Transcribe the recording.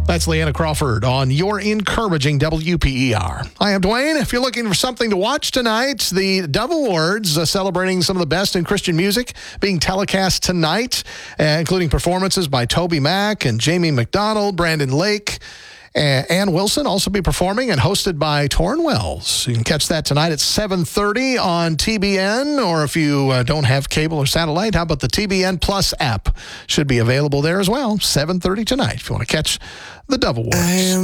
That's Leanna Crawford on your encouraging WPER. I am Dwayne. If you're looking for something to watch tonight, the Dove Awards celebrating some of the best in Christian music being telecast tonight, including performances by Toby Mac and Jamie McDonald, Brandon Lake. Ann Wilson also be performing and hosted by Torrin Wells. You can catch that tonight at 7:30 on TBN, or if you don't have cable or satellite, how about the TBN Plus app? Should be available there as well, 7:30 tonight if you want to catch the Dove Awards.